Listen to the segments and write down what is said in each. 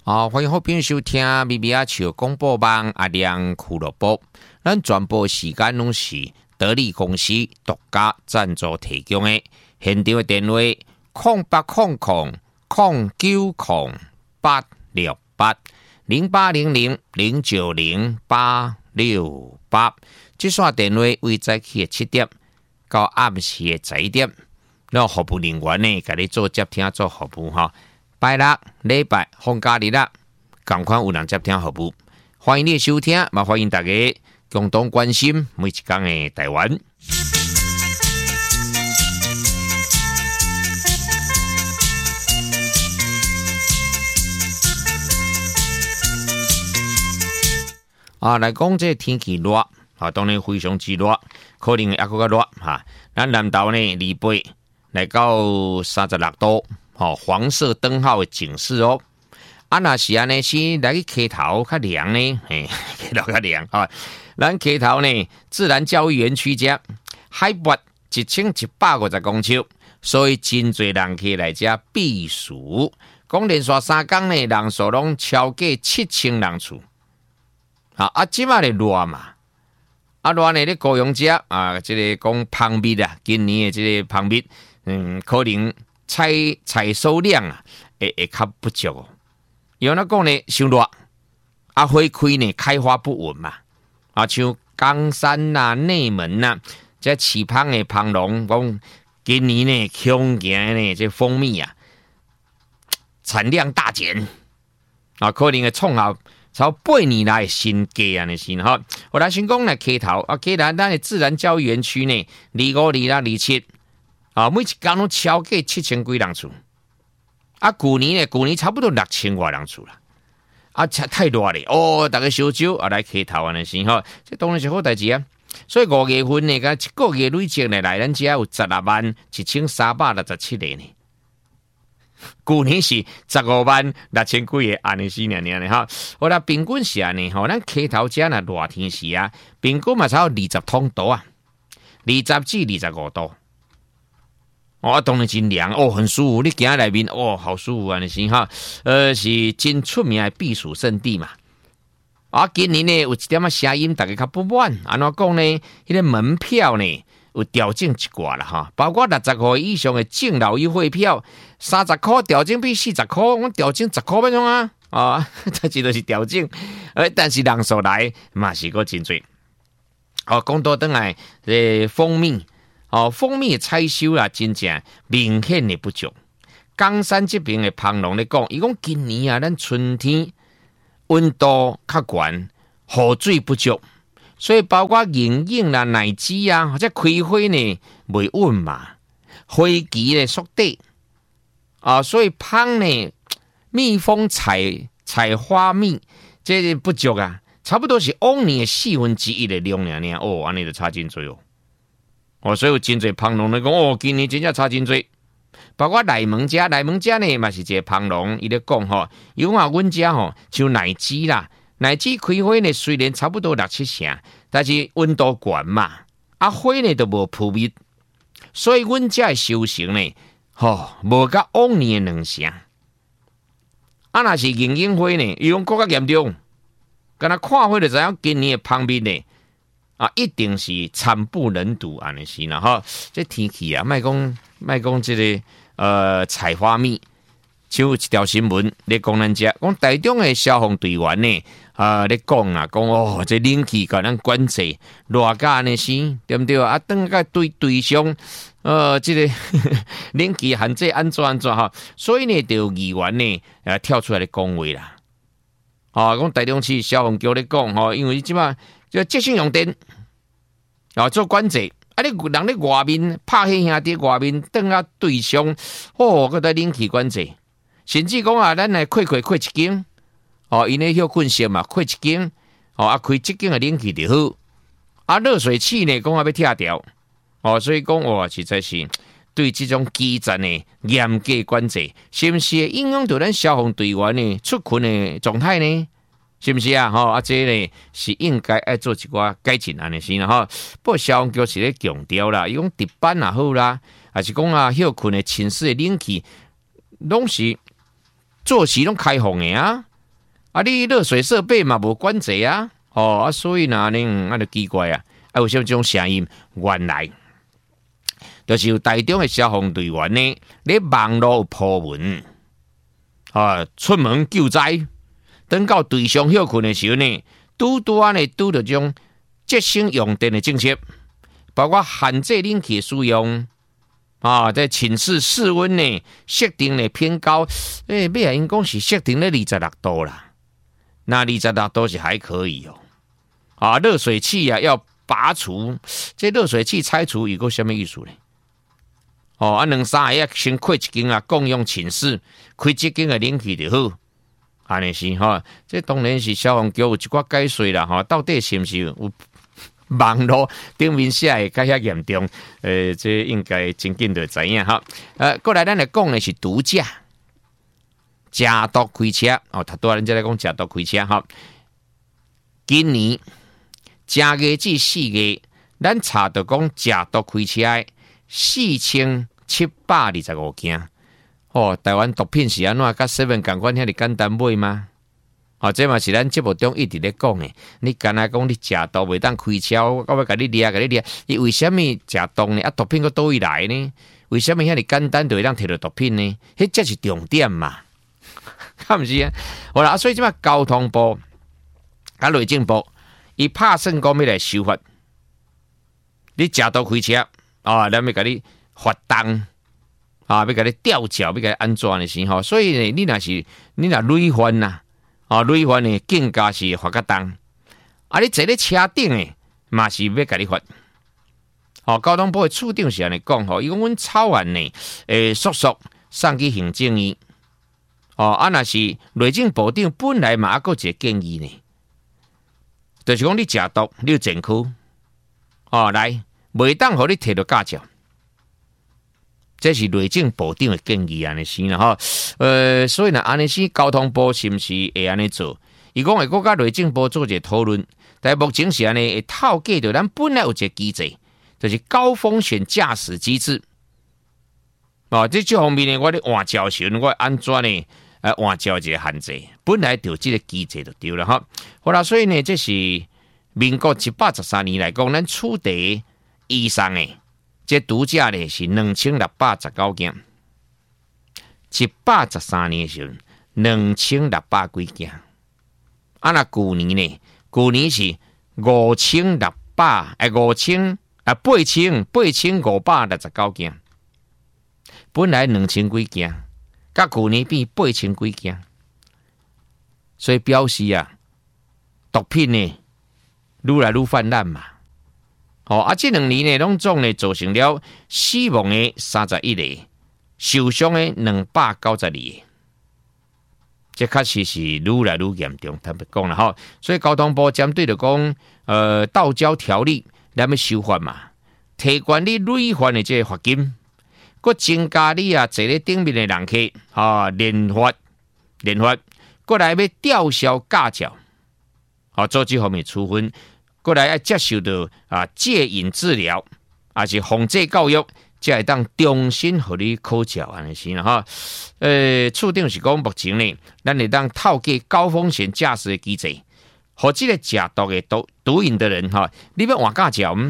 欢迎好朋友收听咪咪笑广播网阿亮俱乐部。咱全部时间拢是得力公司独家赞助提供的。现场的电话0800-908-0900868，这线电话为早起的7点到暗时的11点，那服务人员呢，给你做接听做服务哈。拜六、礼拜、放假日啦，赶快有人接听服务。欢迎你的收听，也欢迎大家共同关心每一天的台湾。来讲这天气热，当然非常之热，可能还佫较热哈。咱南投呢，离北来到36度。黄色灯号的警示哦。若是安尼是来去溪头较凉呢，溪头较凉啊。咱溪头呢，自然教育园区遮海拔1150公尺，所以真侪人去来遮避暑。讲连续3天呢，人数拢超过7000人次。即马咧热嘛，热呢咧高雄遮这个讲蜂蜜啊，今年的这个蜂蜜，可能。采收量会较不足哦。有那讲呢，伤热，花开呢开花不稳嘛。像冈山呐、内门呐，这起芳的蜂农讲，今年呢恐惊呢这蜂蜜产量大减可能会创下超8年来的新低安尼是哈。我来先讲来溪头溪头咱的自然教育园区呢，25、26、27。每一天拢超过7000几人次，旧年差不多6000多人次啦，太热了大家烧酒来溪头安尼是吼，这当然是好代志啊。所以5月份呢，甲1个月累积呢来咱遮有161,367个呢，旧年是156000几个安尼是呢呢哈。我啦平均是安尼吼，咱溪头遮若热天时平均嘛差不多20通度20至25度。当然真凉很舒服。你行内面好舒服啊！你是哈，是真出名的避暑胜地嘛。今年呢有一点声音，大家较不满。安怎讲呢？迄个门票呢有调整一寡啦哈，包括60块以上的敬老优惠票，30块调整变40块，我调整10块怎样这这都是调整。但是人数来嘛是个真多。讲到转来，蜂蜜。蜂蜜的采收真正明显的不足。冈山这边的蜂农咧讲，伊讲今年咱春天温度较悬，雨水不足，所以包括营养啦、奶汁或者开花呢袂稳嘛，花期咧缩短所以蜂呢，蜜蜂采花蜜这不足差不多是往年的1/4的量尔安尼就差真多所以有真侪蜂农咧讲今年真正差真多，包括内门遮呢嘛是一个蜂农，伊咧讲伊讲阮遮像奶汁啦，奶汁开花呢虽然差不多6-7成，但是温度悬嘛，花呢都无扑灭，所以阮遮的收成呢无甲往年的2成。若是迎迎花呢，伊讲更加严重，敢若看花就知影今年的蜂蜜呢。一定是惨不忍睹安尼是啦哈。这天气莫讲这个采花蜜，像有一条新闻咧讲咱遮，讲台中的消防队员呢咧讲这冷气甲咱管制热甲安尼是对不对等个对象这个冷气限制安怎哈，所以呢就有议员呢跳出来咧讲话啦。讲台中市消防局咧讲因为即马就节省用电做管制你人咧外面拍迄兄弟外面等对象搁在冷气管制，甚至讲咱来开一间因咧休困室嘛，开一间开一间的冷气就好热水器呢讲要拆掉所以讲实在是对这种基层的严格管制，是不是会影响到咱消防队员的出勤的状态呢？是不是这呢是应该要做一寡改进安尼是啦不过消防局是咧强调啦，伊讲值班也好啦，还是讲休困的寝室的冷气，拢是作息拢开放的你热水设备嘛无管制啊，所以呢，就奇怪啊，为什么这种声音？原来就是有台中的消防队员呢，咧网络破文，出门救灾，等到对象休困的时候呢，拄到这种节省用电的政策，包括限制冷气使用。在寝室室温呢设定呢偏高，尾仔因讲是设定咧26度啦，那26度是还可以哦。热水器啊要拔除，这热水器拆除有个什么意思呢？2、3个先开一间啊共用寝室，开一间的冷气就好，安尼是这当然是消防局有一寡解说啦到底是不是有？网络顶面写的较遐严重，这应该真紧就知影哈。过来咱来讲的是毒驾，假毒开车头多人家来讲假毒开车哈。今年正月至4月，咱查到讲假毒开车的4725件。台湾毒品是安怎？甲7共款遐哩简单买吗？这嘛是咱节目中一直咧讲的。你干那讲你食毒袂当开车，我要甲你掠，你为什么食毒呢？毒品佫倒位来呢？为什么遐尼简单就会当摕到毒品呢？迄才是重点嘛，敢毋是啊？好啦，所以即摆交通部甲内政部，伊拍算讲要来修法，你食毒开车咱要甲你罚单要甲你吊销，要甲你安怎的时候，所以呢，你若累犯呐。累犯呢，更加是罚较重。你坐咧车顶诶，嘛是要甲你罚。交通部的处长是安尼讲，伊讲阮草案呢，速送去行政院。若是内政部长本来嘛还有一个建议呢，就是讲你食毒，你要检区，来，袂当互你摕到驾照。这是内政部长的建议安尼是啦所以呢，安尼是交通部是不是会安尼做？伊讲会搁甲内政部做一个讨论，但目前是安尼会套计着咱本来有一个机制，就是高风险驾驶机制。这方面呢，我咧换照时，我安怎呢？换照一个限制，本来就这个机制就对了好啦，所以呢，这是民国113年来讲，咱处地以上的。这毒驾呢是2619件，113年的时候2600几件，那去年呢？去年是8569件，本来2000几件，甲去年变8000几件，所以表示毒品呢愈来愈泛滥嘛。这2年呢，拢总呢造成了死亡的31个，受伤的292个，这确实是愈来愈严重。坦白讲啦所以交通部针对着讲，道交条例咱要修法嘛，提悬你累犯的这个罚金，佮增加你坐咧顶面的人客连罚，过来要吊销驾照，做这方面处分。过来要接受到戒瘾治疗，还是防治教育，才会当重新互你考照安尼是啦处长是讲目前呢，咱会当套计高风险驾驶的机制，互这个食毒的毒瘾的人你要换驾照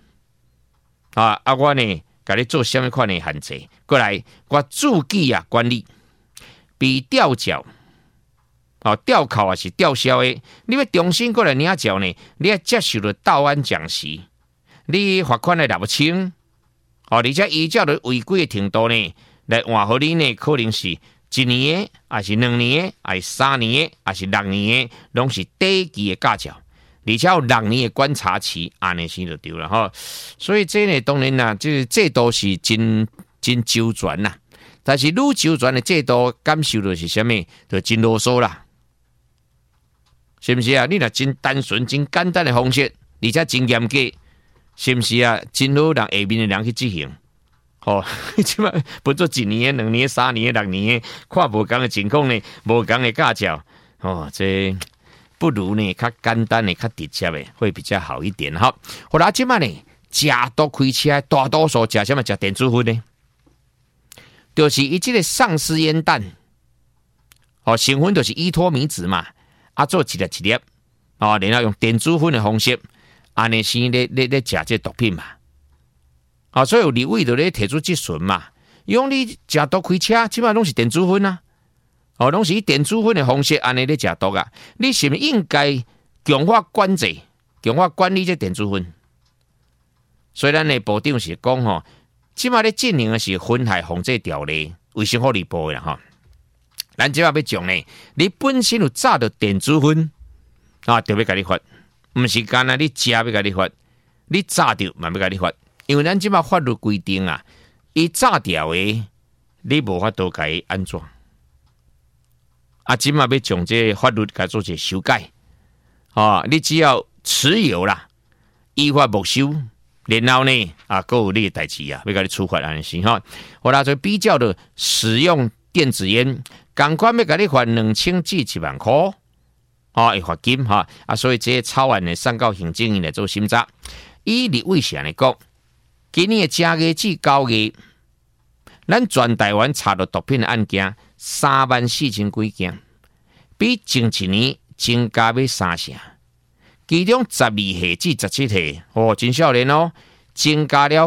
我呢，甲你做什么款的限制？过来我注记管理，比吊脚。吊扣也是吊销的，你要重新过来领照呢？你要接受了到案讲习，你罚款来不清，而且依照的违规的程度呢，来换互你呢，可能是1年的，还是2年的，还是3年的，还是6年的，拢是短期的驾照，而且有6年的观察期，安尼先就对了所以这呢，当然啦，这制度是真周全啦，但是愈周全的制度，感受的是什么？就真啰嗦啦。是不是你若真单纯、真简单的方式，而且真严格，是不是真好让下面的人去执行？即摆不做1年、2年、3年、6年，看无同的情况呢，无同的驾照，这不如呢较简单的、较直接的，会比较好一点好啦，即摆呢，食毒开车大多数食什么？食电子烟呢？就是伊这个丧尸烟弹，成分就是依托米酯嘛。 做一粒一粒，然后用电子粉的方式，安尼先咧食这毒品嘛。所以有立委就咧提出质询嘛，伊讲你食毒开车，即摆拢是电子粉啊，拢是以电子粉的方式安尼咧食毒啊，你是毋是应该强化管制、强化管理这电子粉？所以咱的部长是讲即摆咧进行的是危害防治条例，卫生福利部的啦咱即摆要讲呢，你本身有炸到电子粉就要甲你罚，毋是干你食要甲你罚，你炸掉嘛要甲你罚。因为咱即摆法律规定啊，伊炸掉的，你无法度甲伊安怎？即摆要将这法律甲做一修改，你只要持有啦，依法没收，然后呢还有你的代志啊，要甲你处罚安尼是吼。我来做比较的使用电子烟，同款要甲你罚2000至1万块，会罚金所以这草案呢送到行政院来做审查。以立委是安尼讲。今年的正月至9月，咱全台湾查到毒品的案件34000几件，比前一年增加要3成。其中12岁至17岁，真少年增加了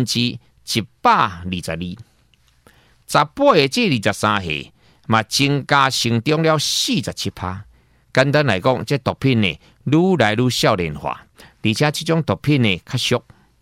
122%。18岁至23岁，嘛增加成长了47%。简单来讲，这毒品呢愈来愈少年化，而且这种毒品呢较俗。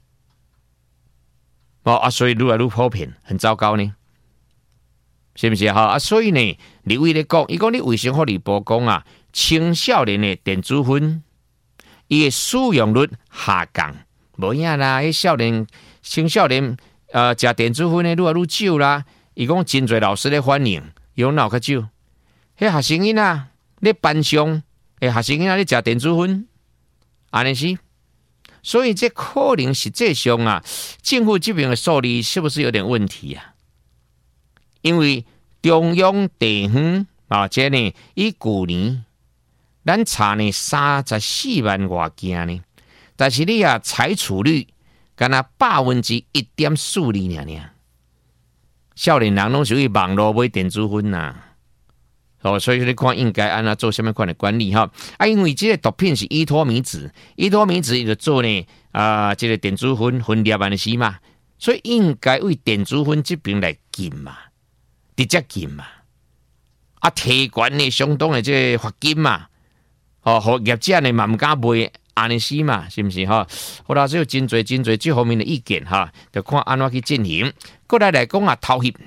所以愈来愈普遍，很糟糕呢，是不是所以呢，立委咧讲，伊讲你卫生福利部讲青少年的电子烟，伊的使用率下降，无影啦。青少年食电子烟的愈来愈少啦。伊讲真侪老师咧反映，伊讲哪有较少？迄学生囝咧班上，学生囝咧食电子烟，安尼是。所以这可能实际上政府这边的数字是不是有点问题啊？因为中央地方这呢，以去年咱查呢34万外件呢，但是你采取率敢若1.42%尔。少年人拢属于网络买电子烟所以你看应该按做什么款的管理因为这个毒品是依托米酯，依托米酯就做呢这个电子烟分裂安尼是嘛，所以应该为电子烟这边来禁嘛，直接禁嘛，提悬呢相当的这个罚金嘛，互业者呢嘛唔敢卖安尼是嘛，是不是好啦，所以真侪这方面的意见就看安怎去进行。过来讲偷袭。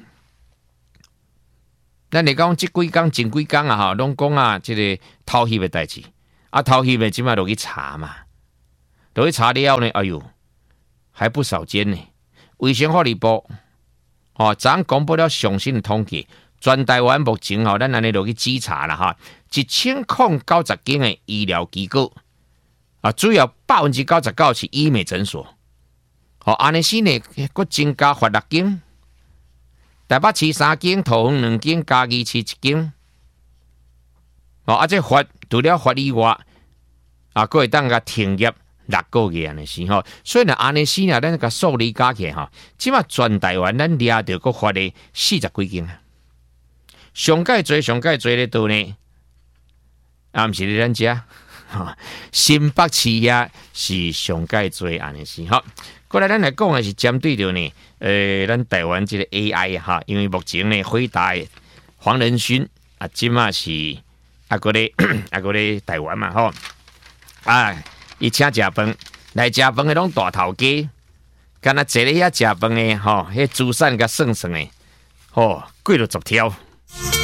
咱来讲，前几天拢讲这个偷袭的代志，偷袭的即摆落去查嘛，落去查了呢，哎呦，还不少间呢。卫生福利部昨公布了上新的统计，全台湾目前咱安尼落去稽查啦1090间的医疗机构主要99%是医美诊所，安尼是呢，佫增加罚6间。台北市3间，桃园2间，嘉義市1间。这罚除了罚以外，佫會當甲停業6個月安尼是所以呢，安尼是呢，咱個數字加起來即馬全台灣咱掠到佫罰的40幾間上介濟咧倒呢，毋是咧咱遮新北市也是上介濟安尼是過來咱來講的是針對着呢，咱台灣這個 AI 因為目前呢，輝達黃仁勳即馬是過咧台灣嘛伊請食飯，來食飯的攏大頭家，敢若坐咧遐食飯的迄資產甲算的，過了10條。